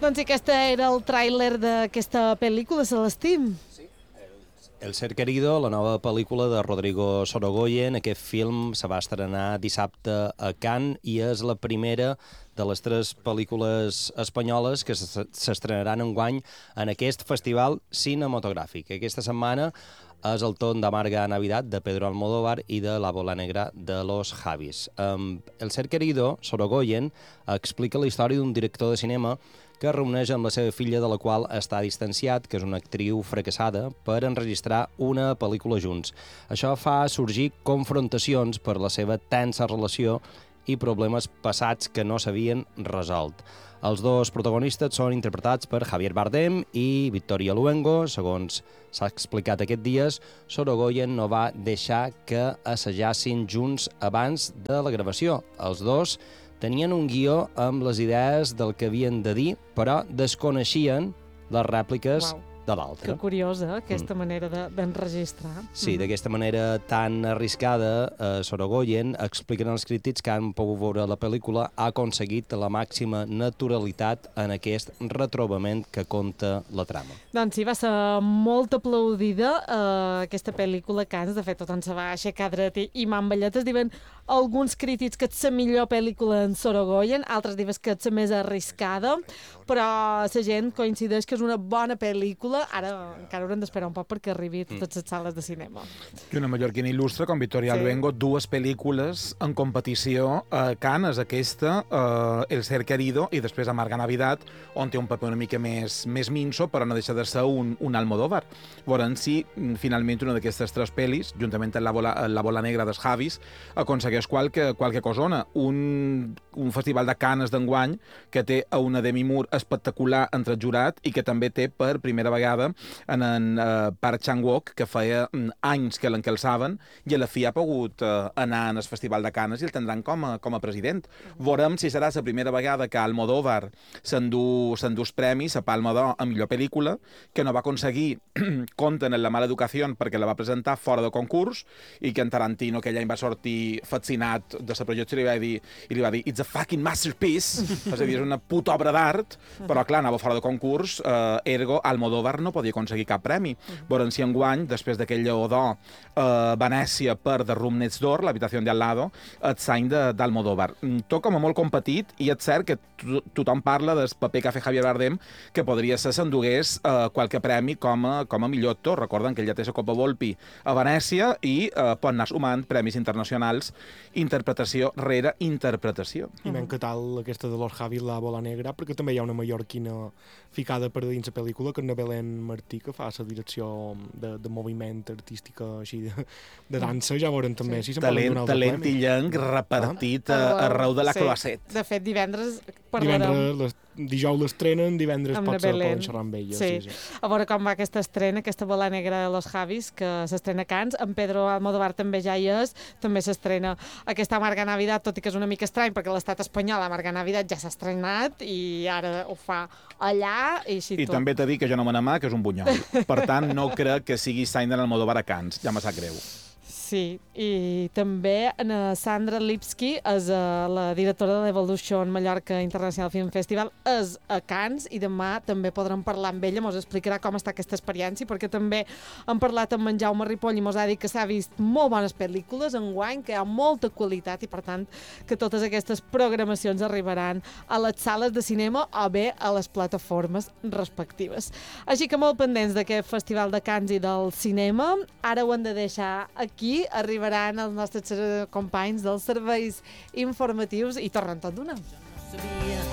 Doncs sí, aquest era el tràiler d'aquesta pel·lícula, Celestí. El Ser Querido, la nova pel·lícula de Rodrigo Sorogoyen. Aquest film se va estrenar dissabte a Cannes i és la primera de les 3 pel·lícules espanyoles que s'estrenaran enguany en aquest festival cinematogràfic. Aquesta setmana és el torn d'Amarga Navidad, de Pedro Almodóvar, i de La bola negra, de Los Javis. El Ser Querido, Sorogoyen, explica la història d'un director de cinema que es reuneix amb la seva filla, de la qual està distanciat, que és una actriu fracassada, per enregistrar una pel·lícula junts. Això fa sorgir confrontacions per la seva tensa relació i problemes passats que no s'havien resolt. Els 2 protagonistes són interpretats per Javier Bardem i Victoria Luengo. Segons s'ha explicat aquests dies, Sorogoyen no va deixar que assajassin junts abans de la gravació. Els 2 tenien un guió amb les idees del que havien de dir, però desconeixien les rèpliques de l'altre. Que curiosa, aquesta manera d'enregistrar. Sí, d'aquesta manera tan arriscada, Sorogoyen, expliquen als crítics que han pogut veure la pel·lícula, ha aconseguit la màxima naturalitat en aquest retrobament que conta la trama. Doncs sí, va ser molt aplaudida aquesta pel·lícula Cans. De fet, tothom se va aixecar dret i mamballetes. Diuen alguns crítics que és la millor pel·lícula en Sorogoyen, altres diuen que és la més arriscada, però la gent coincideix que és una bona pel·lícula. Ara encara haurem d'esperar un poc perquè arribi a totes les sales de cinema. I una mallorquina il·lustre com Victoria Luengo, 2 pel·lícules en competició a Cannes, aquesta, El Ser Querido, i després Amarga Navidad, on té un paper una mica més minso, però no deixa de ser un Almodóvar. Veurem si finalment una d'aquestes 3 pel·lis, juntament amb la bola negra dels Javis, aconsegueix qualque cosona. Un festival de Cannes d'enguany que té una Demi Moore espectacular entre el jurat i que també té per primera vegada en Park Chan-wook, que feia anys que l'encalçaven i a la fi ha pogut anar en el Festival de Cannes i el tindran com a president. Veurem si serà la primera vegada que Almodóvar s'endú premis a Palma d'Or a millor pel·lícula, que no va aconseguir Conten en la mala educació perquè la va presentar fora de concurs i que en Tarantino aquell any va sortir fascinat de la projecció i li va dir "It's a fucking masterpiece", és a dir, és una puta obra d'art, però clar, anava fora de concurs, ergo Almodóvar no podia aconseguir cap premi. Veurem si enguany, després d'aquell Lleó d'Or, Venècia per The Room Next Door, l'habitació de al lado, el seny d'Almodóvar. Tot com a molt competit, i és cert que tothom parla del paper que ha fet Javier Bardem, que podria ser s'endugués qualque premi com a millor actor. Recorden que ell ja té la Copa Volpi a Venècia i pot anar sumant premis internacionals, interpretació rere interpretació. I m'encanta aquesta de Los Javis, La bola negra, perquè també hi ha una mallorquina ficada per dins la pel·lícula, que és la Belén Martí, que fa la direcció de moviment artística així de dansa. Ja veurem també si se'n poden donar el premi. Talent illenc repartit arreu de la Cloaset. De fet, divendres parlarem... Dijous l'estrenen, divendres poden xerrar amb ella. Sí. A veure com va aquesta estrena, aquesta bola negra de Los Javis, que s'estrena a Cannes. En Pedro Almodóvar també ja hi és. També s'estrena aquesta Amarga Navidad, tot i que és una mica estrany, perquè l'estat espanyol, Amarga Navidad, ja s'ha estrenat i ara ho fa allà. I també t'he dit que jo no me n'amà, que és un bunyol. Per tant, no crec que sigui Sandra Almodóvar a Cannes. Ja me sap greu. Sí, i també Sandra Lipski és la directora de l'Evolution Mallorca International Film Festival, és a Cannes i demà també podrem parlar amb ella, mos explicarà com està aquesta experiència, perquè també hem parlat amb en Jaume Ripoll i mos ha dit que s'ha vist molt bones pel·lícules enguany, que hi ha molta qualitat i per tant que totes aquestes programacions arribaran a les sales de cinema o bé a les plataformes respectives. Així que molt pendents d'aquest Festival de Cannes i del cinema. Ara ho hem de deixar aquí, arribaran els nostres companys dels serveis informatius i tornen tot d'una.